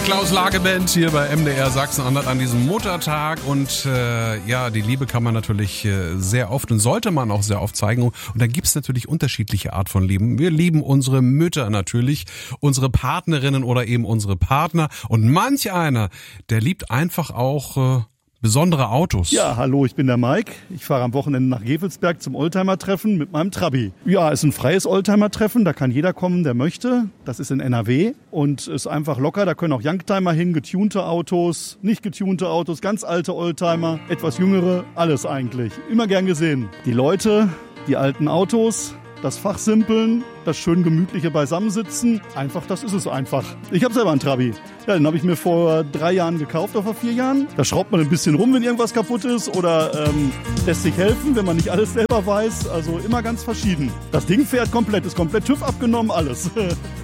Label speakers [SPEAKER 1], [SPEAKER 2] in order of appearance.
[SPEAKER 1] Klaus Lageband hier bei MDR Sachsen-Anhalt an diesem Muttertag und die Liebe kann man natürlich sehr oft und sollte man auch sehr oft zeigen und da gibt's natürlich unterschiedliche Art von Lieben. Wir lieben unsere Mütter natürlich, unsere Partnerinnen oder eben unsere Partner und manch einer, der liebt einfach auch besondere Autos.
[SPEAKER 2] Ja, hallo, ich bin der Mike. Ich fahre am Wochenende nach Gevelsberg zum Oldtimer-Treffen mit meinem Trabi. Ja, ist ein freies Oldtimer-Treffen, da kann jeder kommen, der möchte. Das ist in NRW und ist einfach locker. Da können auch Youngtimer hin, getunte Autos, nicht getunte Autos, ganz alte Oldtimer, etwas jüngere, alles eigentlich. Immer gern gesehen. Die Leute, die alten Autos, das Fachsimpeln, das schön gemütliche Beisammensitzen, einfach, das ist es einfach. Ich habe selber einen Trabi. Ja, den habe ich mir vor 3 Jahren gekauft, oder vor 4 Jahren. Da schraubt man ein bisschen rum, wenn irgendwas kaputt ist oder lässt sich helfen, wenn man nicht alles selber weiß. Also immer ganz verschieden. Das Ding fährt komplett, ist komplett TÜV abgenommen, alles.